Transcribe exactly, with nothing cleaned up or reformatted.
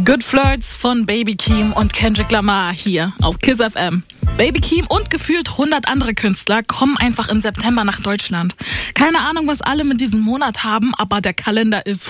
Good Flirts von Baby Keem und Kendrick Lamar hier auf Kiss F M. Baby Keem und gefühlt hundert andere Künstler kommen einfach im September nach Deutschland. Keine Ahnung, was alle mit diesem Monat haben, aber der Kalender ist